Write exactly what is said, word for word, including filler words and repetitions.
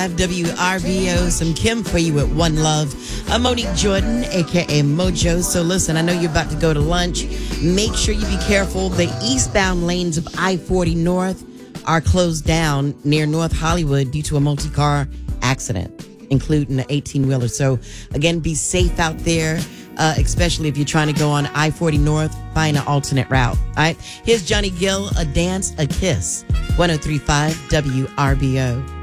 five W R B O. Some Kim for you at One Love. I'm Monique Jordan, a k a. Mojo. So listen, I know you're about to go to lunch. Make sure you be careful. The eastbound lanes of I forty North are closed down near North Hollywood due to a multi-car accident, including an eighteen-wheeler. So, again, be safe out there, uh, especially if you're trying to go on I forty North. Find an alternate route. All right? Here's Johnny Gill, A Dance, A Kiss. one oh three point five W R B O.